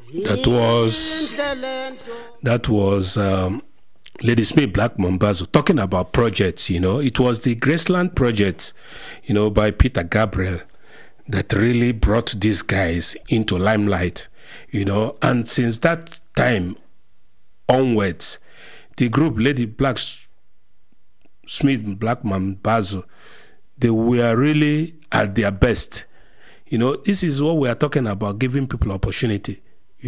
That was Lady Smith Black Mambazo talking about projects. It was the Graceland project, by Peter Gabriel that really brought these guys into limelight. And since that time onwards, the group Lady Smith Black Mambazo, they were really at their best. This is what we are talking about, giving people opportunity.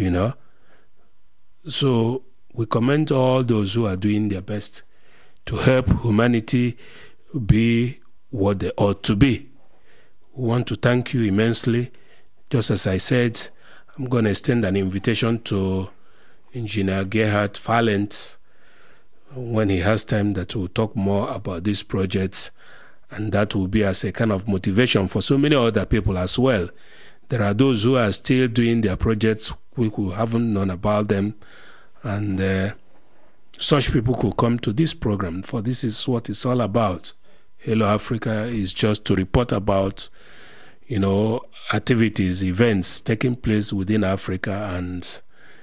So we commend all those who are doing their best to help humanity be what they ought to be. We want to thank you immensely. Just as I said, I'm going to extend an invitation to Engineer Gerhard Fallent when he has time, that will talk more about these projects, and that will be as a kind of motivation for so many other people as well. There are those who are still doing their projects, we who haven't known about them, and such people could come to this program, for this is what it's all about. Hello Africa is just to report about, activities, events taking place within Africa and,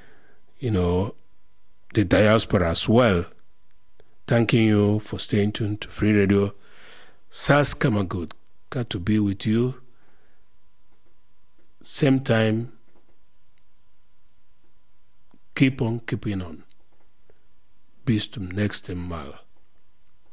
the diaspora as well. Thanking you for staying tuned to Free Radio. Sas Kamagud, got to be with you. Same time, keep on keeping on. Bis zum nächsten Mal.